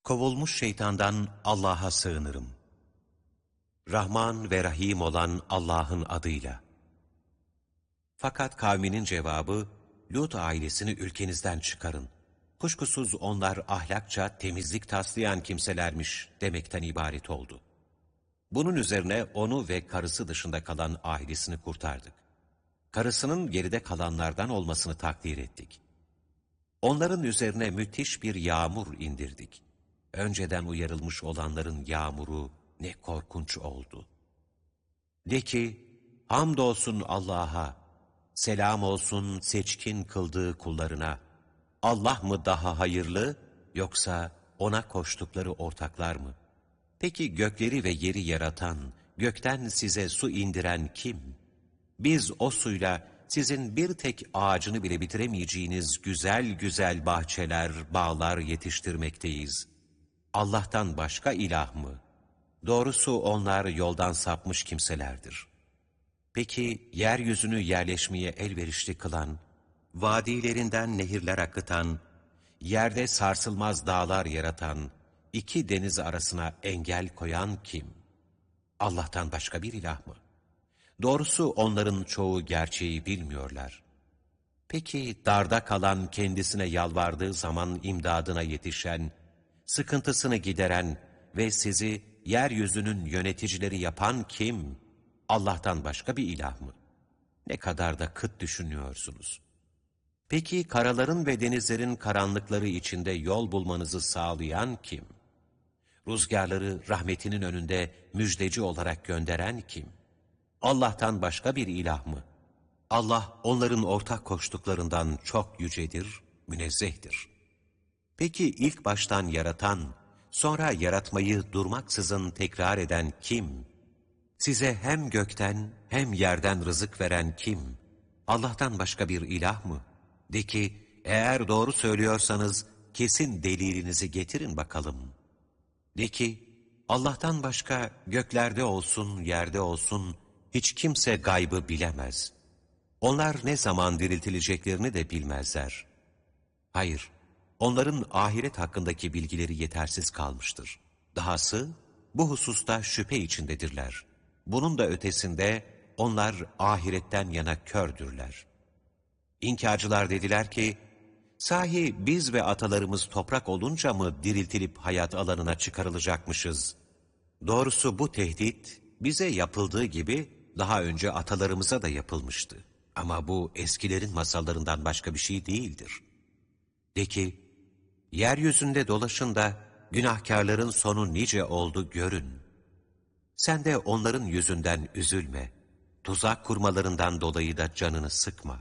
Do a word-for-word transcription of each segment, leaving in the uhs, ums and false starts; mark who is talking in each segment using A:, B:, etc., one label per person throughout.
A: Kovulmuş şeytandan Allah'a sığınırım. Rahman ve Rahim olan Allah'ın adıyla. Fakat kavminin cevabı, Lut ailesini ülkenizden çıkarın. Kuşkusuz onlar ahlakça temizlik taslayan kimselermiş demekten ibaret oldu. Bunun üzerine onu ve karısı dışında kalan ailesini kurtardık. Karısının geride kalanlardan olmasını takdir ettik. Onların üzerine müthiş bir yağmur indirdik. Önceden uyarılmış olanların yağmuru ne korkunç oldu. De ki, hamdolsun Allah'a, selam olsun seçkin kıldığı kullarına. Allah mı daha hayırlı, yoksa ona koştukları ortaklar mı? Peki gökleri ve yeri yaratan, gökten size su indiren kim? Biz o suyla sizin bir tek ağacını bile bitiremeyeceğiniz güzel güzel bahçeler, bağlar yetiştirmekteyiz. Allah'tan başka ilah mı? Doğrusu onlar yoldan sapmış kimselerdir. Peki yeryüzünü yerleşmeye elverişli kılan, vadilerinden nehirler akıtan, yerde sarsılmaz dağlar yaratan, iki deniz arasına engel koyan kim? Allah'tan başka bir ilah mı? Doğrusu onların çoğu gerçeği bilmiyorlar. Peki darda kalan, kendisine yalvardığı zaman imdadına yetişen, sıkıntısını gideren ve sizi yeryüzünün yöneticileri yapan kim? Allah'tan başka bir ilah mı? Ne kadar da kıt düşünüyorsunuz. Peki karaların ve denizlerin karanlıkları içinde yol bulmanızı sağlayan kim? Rüzgarları rahmetinin önünde müjdeci olarak gönderen kim? Allah'tan başka bir ilah mı? Allah onların ortak koştuklarından çok yücedir, münezzehtir. Peki ilk baştan yaratan, sonra yaratmayı durmaksızın tekrar eden kim? Size hem gökten hem yerden rızık veren kim? Allah'tan başka bir ilah mı? De ki, eğer doğru söylüyorsanız kesin delilinizi getirin bakalım. De ki, Allah'tan başka göklerde olsun, yerde olsun hiç kimse gaybı bilemez. Onlar ne zaman diriltileceklerini de bilmezler. Hayır, onların ahiret hakkındaki bilgileri yetersiz kalmıştır. Dahası bu hususta şüphe içindedirler. Bunun da ötesinde onlar ahiretten yana kördürler. İnkarcılar dediler ki, sahi biz ve atalarımız toprak olunca mı diriltilip hayat alanına çıkarılacakmışız? Doğrusu bu tehdit bize yapıldığı gibi daha önce atalarımıza da yapılmıştı. Ama bu eskilerin masallarından başka bir şey değildir. De ki, yeryüzünde dolaşın da günahkarların sonu nice oldu görün. Sen de onların yüzünden üzülme, tuzak kurmalarından dolayı da canını sıkma.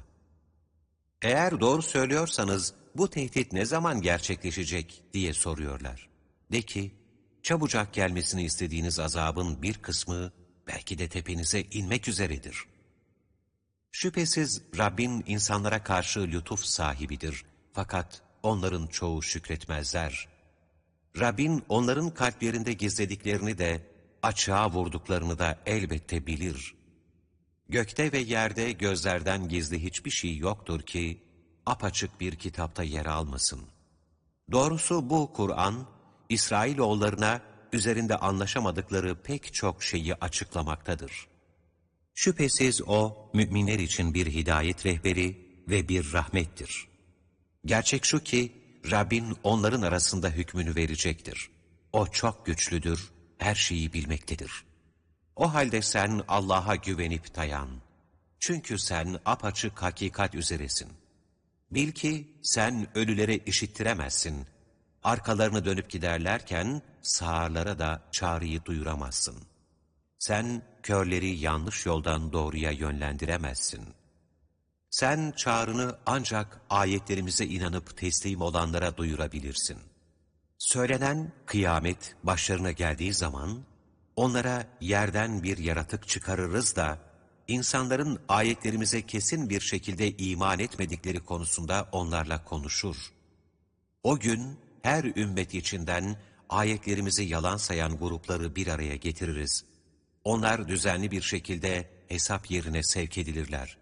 A: Eğer doğru söylüyorsanız bu tehdit ne zaman gerçekleşecek diye soruyorlar. De ki, çabucak gelmesini istediğiniz azabın bir kısmı belki de tepenize inmek üzeredir. Şüphesiz Rabbin insanlara karşı lütuf sahibidir, fakat onların çoğu şükretmezler. Rabbin onların kalplerinde gizlediklerini de, açığa vurduklarını da elbette bilir. Gökte ve yerde gözlerden gizli hiçbir şey yoktur ki, apaçık bir kitapta yer almasın. Doğrusu bu Kur'an, İsrailoğullarına üzerinde anlaşamadıkları pek çok şeyi açıklamaktadır. Şüphesiz o, müminler için bir hidayet rehberi ve bir rahmettir. Gerçek şu ki, Rabbin onların arasında hükmünü verecektir. O çok güçlüdür, her şeyi bilmektedir. O halde sen Allah'a güvenip dayan. Çünkü sen apaçık hakikat üzeresin. Bil ki sen ölülere işittiremezsin. Arkalarını dönüp giderlerken sağırlara da çağrıyı duyuramazsın. Sen körleri yanlış yoldan doğruya yönlendiremezsin. Sen çağrını ancak ayetlerimize inanıp teslim olanlara duyurabilirsin. Söylenen kıyamet başlarına geldiği zaman, onlara yerden bir yaratık çıkarırız da, insanların ayetlerimize kesin bir şekilde iman etmedikleri konusunda onlarla konuşur. O gün her ümmet içinden ayetlerimizi yalan sayan grupları bir araya getiririz. Onlar düzenli bir şekilde hesap yerine sevk edilirler.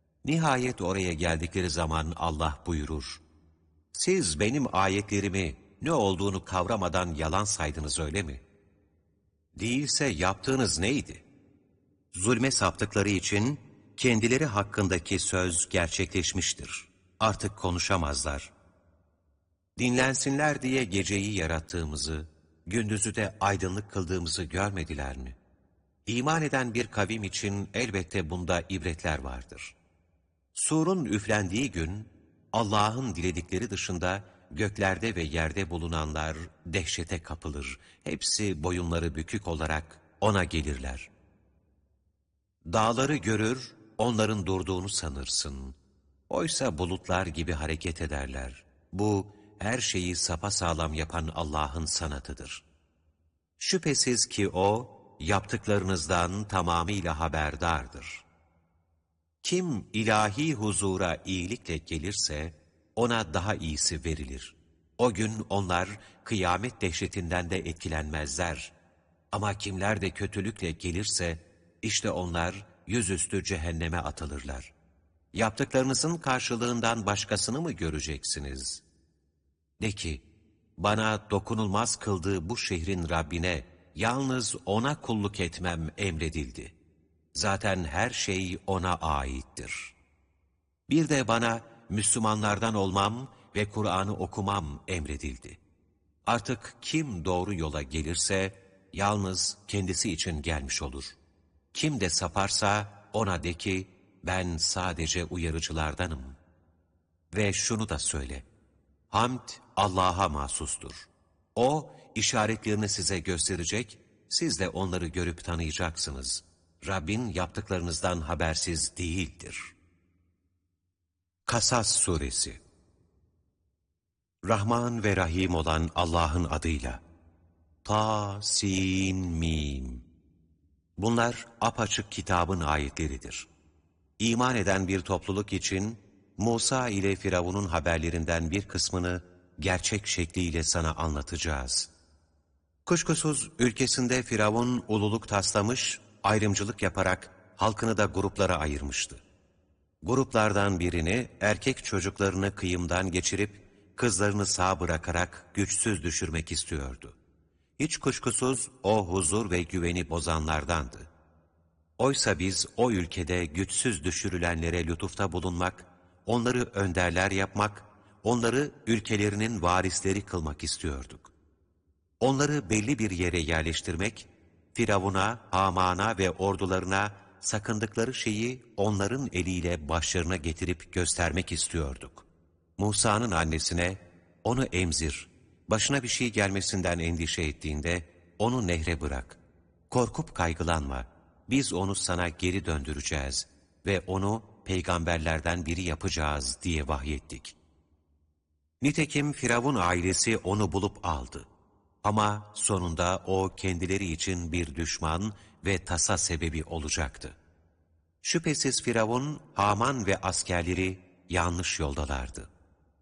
A: Nihayet oraya geldikleri zaman Allah buyurur: siz benim ayetlerimi ne olduğunu kavramadan yalan saydınız öyle mi? Değilse yaptığınız neydi? Zulme saptıkları için kendileri hakkındaki söz gerçekleşmiştir. Artık konuşamazlar. Dinlensinler diye geceyi yarattığımızı, gündüzü de aydınlık kıldığımızı görmediler mi? İman eden bir kavim için elbette bunda ibretler vardır. Surun üflendiği gün, Allah'ın diledikleri dışında göklerde ve yerde bulunanlar dehşete kapılır. Hepsi boyunları bükük olarak ona gelirler. Dağları görür, onların durduğunu sanırsın. Oysa bulutlar gibi hareket ederler. Bu, her şeyi sapasağlam yapan Allah'ın sanatıdır. Şüphesiz ki O, yaptıklarınızdan tamamıyla haberdardır. Kim ilahi huzura iyilikle gelirse, ona daha iyisi verilir. O gün onlar kıyamet dehşetinden de etkilenmezler. Ama kimler de kötülükle gelirse, işte onlar yüzüstü cehenneme atılırlar. Yaptıklarınızın karşılığından başkasını mı göreceksiniz? De ki, bana dokunulmaz kıldığı bu şehrin Rabbine, yalnız O'na kulluk etmem emredildi. Zaten her şey O'na aittir. Bir de bana Müslümanlardan olmam ve Kur'an'ı okumam emredildi. Artık kim doğru yola gelirse, yalnız kendisi için gelmiş olur. Kim de saparsa ona de ki, ben sadece uyarıcılardanım. Ve şunu da söyle, hamd Allah'a mahsustur. O, işaretlerini size gösterecek, siz de onları görüp tanıyacaksınız. Rabbin yaptıklarınızdan habersiz değildir. Kasas Suresi. Rahman ve Rahim olan Allah'ın adıyla. Ta, sin, mim. Bunlar apaçık kitabın ayetleridir. İman eden bir topluluk için Musa ile Firavun'un haberlerinden bir kısmını gerçek şekliyle sana anlatacağız. Kuşkusuz ülkesinde Firavun ululuk taslamış, ayrımcılık yaparak halkını da gruplara ayırmıştı. Gruplardan birini erkek çocuklarını kıyımdan geçirip kızlarını sağ bırakarak güçsüz düşürmek istiyordu. Hiç kuşkusuz o huzur ve güveni bozanlardandı. Oysa biz o ülkede güçsüz düşürülenlere lütufta bulunmak, onları önderler yapmak, onları ülkelerinin varisleri kılmak istiyorduk. Onları belli bir yere yerleştirmek, Firavun'a, Haman'a ve ordularına sakındıkları şeyi onların eliyle başlarına getirip göstermek istiyorduk. Musa'nın annesine, onu emzir, başına bir şey gelmesinden endişe ettiğinde onu nehre bırak. Korkup kaygılanma, biz onu sana geri döndüreceğiz ve onu peygamberlerden biri yapacağız diye vahyettik. Nitekim Firavun ailesi onu bulup aldı. Ama sonunda o kendileri için bir düşman ve tasa sebebi olacaktı. Şüphesiz Firavun, Haman ve askerleri yanlış yoldalardı.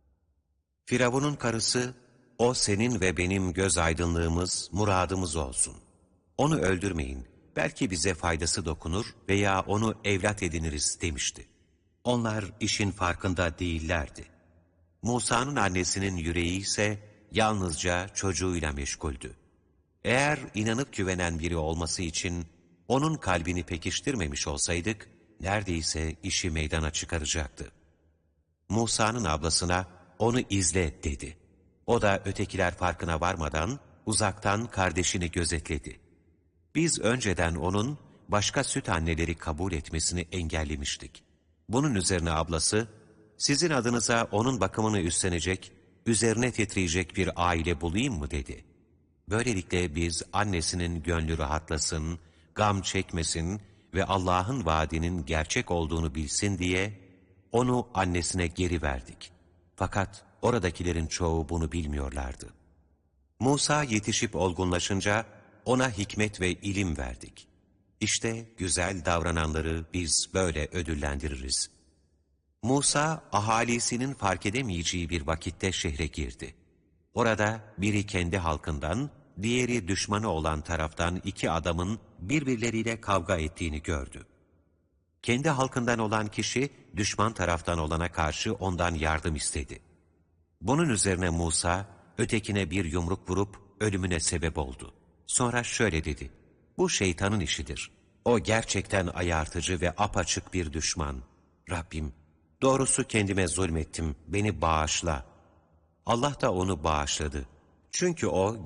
A: Firavun'un karısı, o senin ve benim göz aydınlığımız, muradımız olsun. Onu öldürmeyin, belki bize faydası dokunur veya onu evlat ediniriz demişti. Onlar işin farkında değillerdi. Musa'nın annesinin yüreği ise yalnızca çocuğuyla meşguldü. Eğer inanıp güvenen biri olması için onun kalbini pekiştirmemiş olsaydık, neredeyse işi meydana çıkaracaktı. Musa'nın ablasına, onu izle dedi. O da ötekiler farkına varmadan uzaktan kardeşini gözetledi. Biz önceden onun başka süt anneleri kabul etmesini engellemiştik. Bunun üzerine ablası, sizin adınıza onun bakımını üstlenecek, üzerine titreyecek bir aile bulayım mı dedi. Böylelikle biz annesinin gönlü rahatlasın, gam çekmesin ve Allah'ın vaadinin gerçek olduğunu bilsin diye onu annesine geri verdik. Fakat oradakilerin çoğu bunu bilmiyorlardı. Musa yetişip olgunlaşınca ona hikmet ve ilim verdik. İşte güzel davrananları biz böyle ödüllendiririz. Musa ahalisinin fark edemeyeceği bir vakitte şehre girdi. Orada biri kendi halkından, diğeri düşmanı olan taraftan iki adamın birbirleriyle kavga ettiğini gördü. Kendi halkından olan kişi düşman taraftan olana karşı ondan yardım istedi. Bunun üzerine Musa, ötekine bir yumruk vurup ölümüne sebep oldu. Sonra şöyle dedi: bu şeytanın işidir. O gerçekten ayartıcı ve apaçık bir düşman. Rabbim, doğrusu kendime zulmettim, beni bağışla. Allah da onu bağışladı. Çünkü o